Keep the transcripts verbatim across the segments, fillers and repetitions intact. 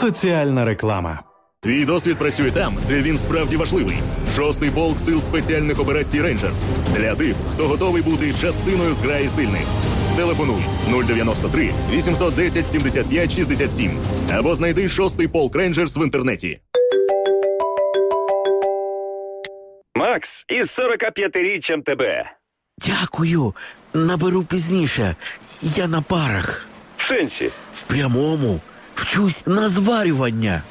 Соціальна реклама. Твій досвід працює там, де він справді важливий. Шостий полк сил спеціальних операцій «Рейнджерс». Для тих, хто готовий бути частиною зграї сильних. Телефонуй нуль дев'яносто три вісімсот десять сімдесят п'ять шістдесят сім або знайди шостий полк «Рейнджерс» в інтернеті. Макс, із сорокап'ятиріччям тебе. Дякую. Наберу пізніше. Я на парах. В сенсі? В прямому. Вчусь на зварювання.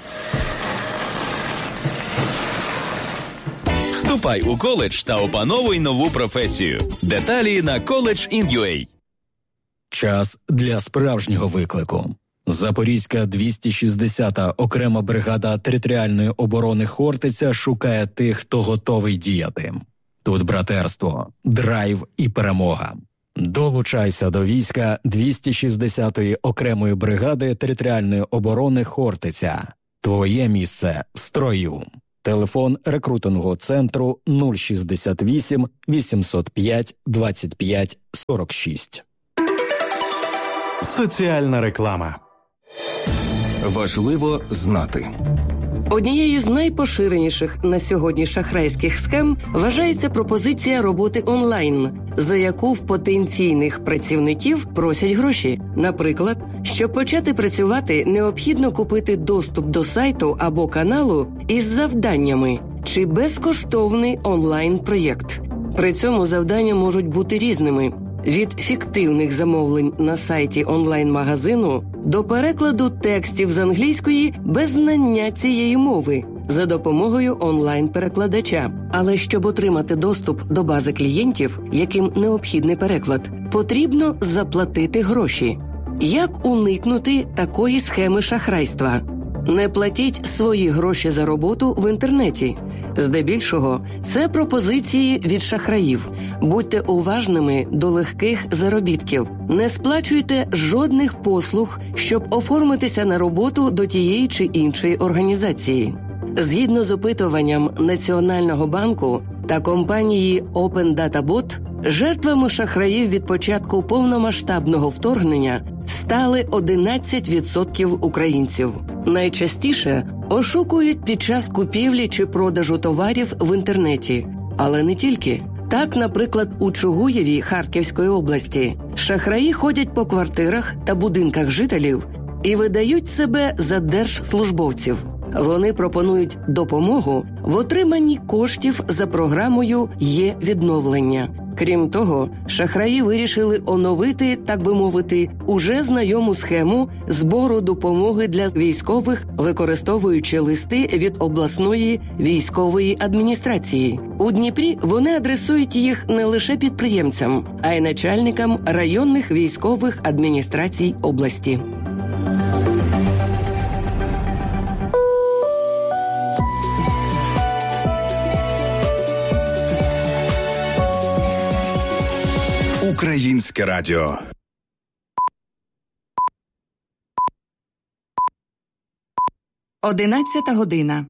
Вступай у коледж та опановуй нову професію. Деталі на коледж точка ін ю ей. Час для справжнього виклику. Запорізька двісті шістдесята окрема бригада територіальної оборони «Хортиця» шукає тих, хто готовий діяти. Тут братерство, драйв і перемога. Долучайся до війська двісті шістдесятої окремої бригади територіальної оборони «Хортиця». Твоє місце в строю. Телефон рекрутингового центру нуль шістдесят вісім вісімсот п'ять двадцять п'ять сорок шість. Соціальна реклама. Важливо знати. Однією з найпоширеніших на сьогодні шахрайських схем вважається пропозиція роботи онлайн, за яку в потенційних працівників просять гроші. Наприклад, щоб почати працювати, необхідно купити доступ до сайту або каналу із завданнями чи безкоштовний онлайн-проєкт. При цьому завдання можуть бути різними – від фіктивних замовлень на сайті онлайн-магазину до перекладу текстів з англійської без знання цієї мови за допомогою онлайн-перекладача. Але щоб отримати доступ до бази клієнтів, яким необхідний переклад, потрібно заплатити гроші. Як уникнути такої схеми шахрайства? Не платіть свої гроші за роботу в інтернеті. Здебільшого, це пропозиції від шахраїв. Будьте уважними до легких заробітків. Не сплачуйте жодних послуг, щоб оформитися на роботу до тієї чи іншої організації. Згідно з опитуванням Національного банку та компанії Open Data Bot, жертвами шахраїв від початку повномасштабного вторгнення стали одинадцять відсотків українців. Найчастіше ошукують під час купівлі чи продажу товарів в інтернеті. Але не тільки. Так, наприклад, у Чугуєві Харківської області шахраї ходять по квартирах та будинках жителів і видають себе за держслужбовців. Вони пропонують допомогу в отриманні коштів за програмою «Є-відновлення». Крім того, шахраї вирішили оновити, так би мовити, уже знайому схему збору допомоги для військових, використовуючи листи від обласної військової адміністрації. У Дніпрі вони адресують їх не лише підприємцям, а й начальникам районних військових адміністрацій області. Українське радіо. Одинадцята година.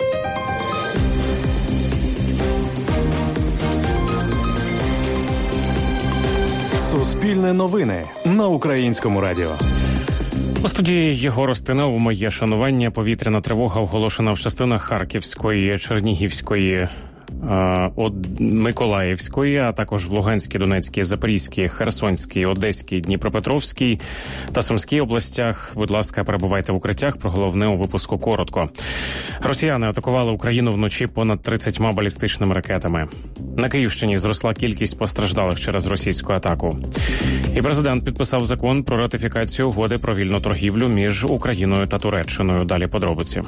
Суспільне новини на Українському радіо. У студії Єгор Ростинов. Моє шанування. Повітряна тривога оголошена в частинах Харківської, Чернігівської, Од... Миколаївської, а також в Луганській, Донецькій, Запорізькій, Херсонській, Одеській, Дніпропетровській та Сумській областях. Будь ласка, перебувайте в укриттях. Про головне у випуску коротко. Росіяни атакували Україну вночі понад тридцятьма балістичними ракетами. На Київщині зросла кількість постраждалих через російську атаку. І президент підписав закон про ратифікацію угоди про вільну торгівлю між Україною та Туреччиною. Далі подробиці.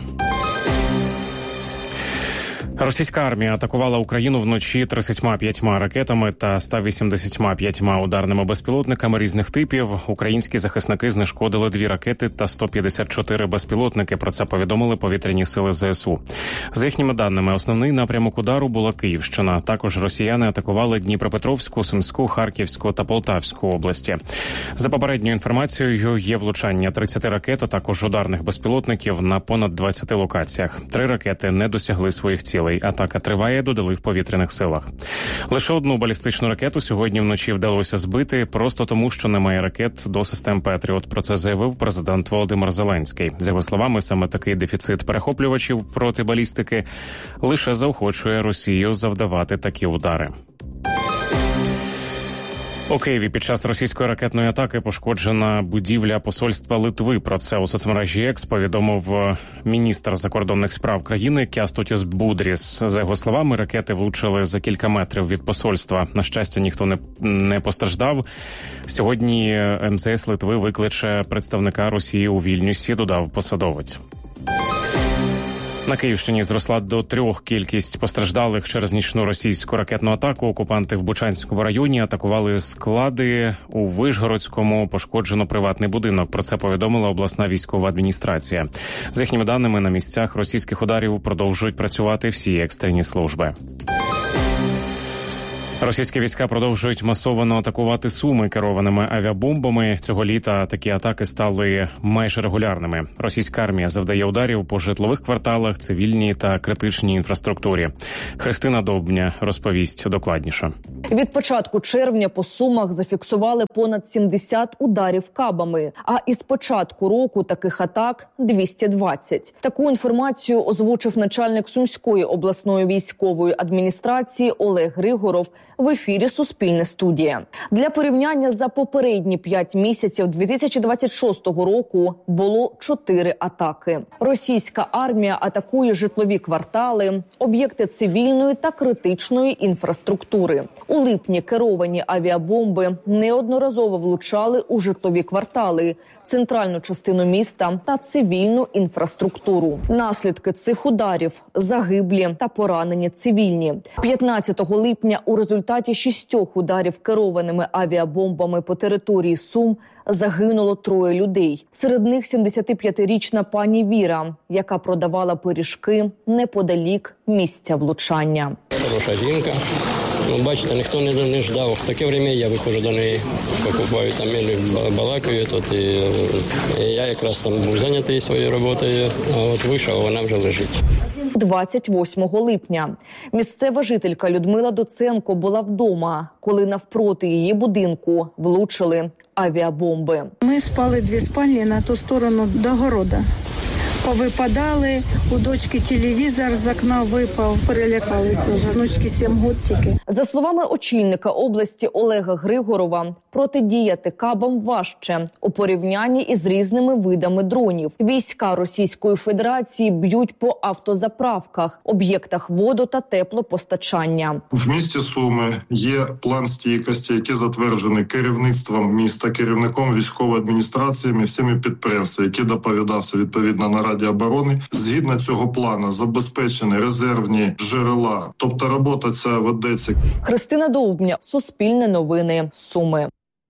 Російська армія атакувала Україну вночі тридцятьма п'ятьма ракетами та ста вісімдесятьма п'ятьма ударними безпілотниками різних типів. Українські захисники знешкодили дві ракети та сто п'ятдесят чотири безпілотники. Про це повідомили повітряні сили ЗСУ. За їхніми даними, основний напрямок удару була Київщина. Також росіяни атакували Дніпропетровську, Сумську, Харківську та Полтавську області. За попередньою інформацією, є влучання тридцяти ракет, а також ударних безпілотників на понад двадцяти локаціях. Три ракети не досягли своїх цілей. загиблий. Атака триває, додали в повітряних силах. Лише одну балістичну ракету сьогодні вночі вдалося збити, просто тому, що немає ракет до систем «Петріот». Про це заявив президент Володимир Зеленський. За його словами, саме такий дефіцит перехоплювачів проти балістики лише заохочує Росію завдавати такі удари. У Києві під час російської ракетної атаки пошкоджена будівля посольства Литви. Про це у соцмережі Екс повідомив міністр закордонних справ країни Кястутіс Будріс. За його словами, ракети влучили за кілька метрів від посольства. На щастя, ніхто не, не постраждав. Сьогодні ем зе ес Литви викличе представника Росії у Вільнюсі, додав посадовець. На Київщині зросла до трьох кількість постраждалих через нічну російську ракетну атаку. Окупанти в Бучанському районі атакували склади. У Вишгородському пошкоджено приватний будинок. Про це повідомила обласна військова адміністрація. За їхніми даними, на місцях російських ударів продовжують працювати всі екстрені служби. Російські війська продовжують масово атакувати Суми керованими авіабомбами. Цього літа такі атаки стали майже регулярними. Російська армія завдає ударів по житлових кварталах, цивільній та критичній інфраструктурі. Христина Довбня розповість докладніше. Від початку червня по Сумах зафіксували понад сімдесят ударів кабами, а із початку року таких атак двісті двадцять. Таку інформацію озвучив начальник Сумської обласної військової адміністрації Олег Григоров в ефірі «Суспільне студія». Для порівняння, за попередні п'ять місяців дві тисячі двадцять шостого року було чотири атаки. Російська армія атакує житлові квартали, об'єкти цивільної та критичної інфраструктури. У липні керовані авіабомби неодноразово влучали у житлові квартали, центральну частину міста та цивільну інфраструктуру. Наслідки цих ударів – загиблі та поранені цивільні. п'ятнадцятого липня у результаті шістьох ударів керованими авіабомбами по території Сум загинуло троє людей. Серед них сімдесятип'ятирічна пані Віра, яка продавала пиріжки неподалік місця влучання. Хороша жінка. Ну, бачите, ніхто не, не ждав. В таке время я виходжу до неї, покупаю, там балакаю, тут, і, і я якраз там був зайнятий своєю роботою, а от вийшов, а вона вже лежить. двадцять восьмого липня. Місцева жителька Людмила Доценко була вдома, коли навпроти її будинку влучили авіабомби. Ми спали дві спальні на ту сторону до города. Повипадали, у дочки телевізор з окна випав, перелякались дуже. Внучки сім років. За словами очільника області Олега Григорова, протидіяти кабам важче у порівнянні із різними видами дронів. Війська Російської Федерації б'ють по автозаправках, об'єктах водо- та теплопостачання. В місті Суми є план стійкості, який затверджений керівництвом міста, керівником військової адміністрації, всіми підприємствами, які доповідався відповідно на Раді оборони. Згідно цього плану забезпечені резервні джерела, тобто робота ця ведеться. Христина Довбня, Суспільне новини, Суми.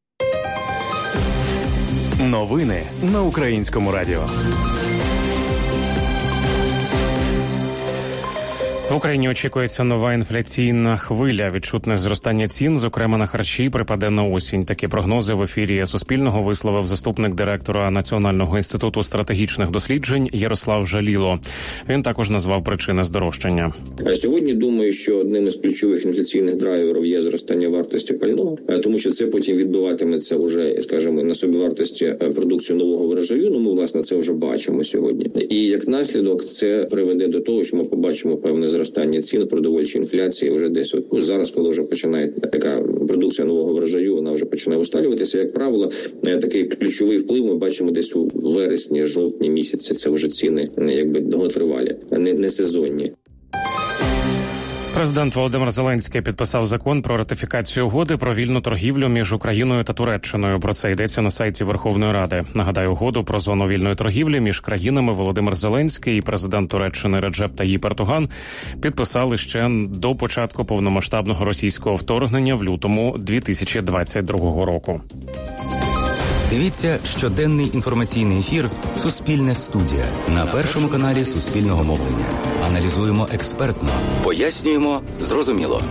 Новини на Українському радіо. В Україні очікується нова інфляційна хвиля. Відчутне зростання цін, зокрема на харчі, припаде на осінь. Такі прогнози в ефірі Суспільного висловив заступник директора Національного інституту стратегічних досліджень Ярослав Жаліло. Він також назвав причини здорожчання. А сьогодні думаю, що одним із ключових інфляційних драйверів є зростання вартості пального, тому що це потім відбиватиметься уже, скажімо, на собівартості продукції нового врожаю. Ну, ми, власне, це вже бачимо сьогодні. І як наслідок це приведе до того, що ми побачимо певне зростання зростання цін, продовольчої інфляції вже десь от, ну, зараз, коли вже починає така продукція нового врожаю, вона вже починає усталюватися. Як правило, такий ключовий вплив ми бачимо десь у вересні, жовтні місяці. Це вже ціни якби довготривалі, а не, не сезонні. Президент Володимир Зеленський підписав закон про ратифікацію угоди про вільну торгівлю між Україною та Туреччиною. Про це йдеться на сайті Верховної Ради. Нагадаю, угоду про зону вільної торгівлі між країнами Володимир Зеленський і президент Туреччини Реджеп Таїп Ердоган підписали ще до початку повномасштабного російського вторгнення в лютому дві тисячі двадцять другого року. Дивіться щоденний інформаційний ефір «Суспільне студія» на першому каналі Суспільного мовлення. Аналізуємо експертно, пояснюємо зрозуміло.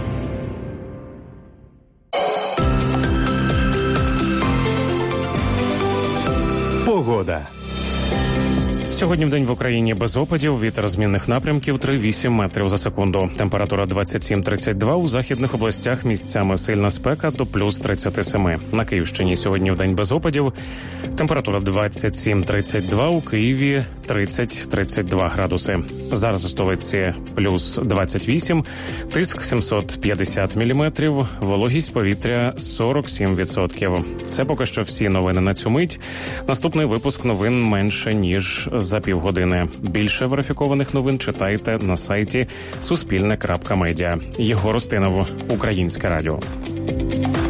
Погода. Сьогодні вдень в Україні без опадів, вітер змінних напрямків три вісім метрів за секунду. Температура двадцять сім тридцять два, у західних областях місцями сильна спека до плюс тридцять сім. На Київщині сьогодні вдень без опадів, температура двадцять сім тридцять два, у Києві тридцять тридцять два градуси. Зараз у столиці плюс двадцять вісім, тиск сімсот п'ятдесят міліметрів, вологість повітря сорок сім відсотків. Це поки що всі новини на цю мить. Наступний випуск новин менше, ніж за півгодини. Більше верифікованих новин читайте на сайті суспільне крапка медіа. Єгор Устинов, Українське радіо.